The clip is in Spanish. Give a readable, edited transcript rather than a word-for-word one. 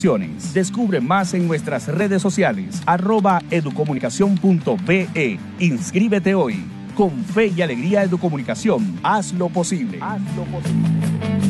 Descubre más en nuestras redes sociales, @educomunicacion.be. Inscríbete hoy. Con fe y alegría Educomunicación, haz lo posible.